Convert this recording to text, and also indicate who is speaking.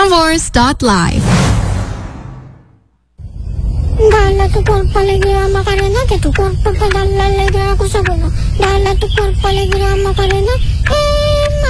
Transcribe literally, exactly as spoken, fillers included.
Speaker 1: Prambors dot live.
Speaker 2: Dala tu cuerpo alegría Macarena, que tu cuerpo para darle alegría a cosa buena. Dala tu cuerpo alegría Macarena, eh.